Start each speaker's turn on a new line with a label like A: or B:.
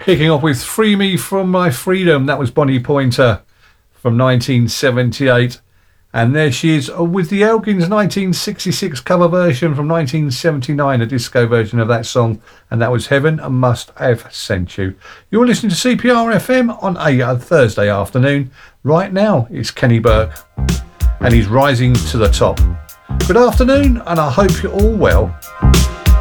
A: Kicking off with Free Me From My Freedom. That was Bonnie Pointer from 1978. And there she is with the Elgins 1966 cover version from 1979, a disco version of that song. And that was Heaven Must Have Sent You. You're listening to CPR FM on a Thursday afternoon. Right now, it's Kenny Burke. And he's rising to the top. Good afternoon, and I hope you're all well.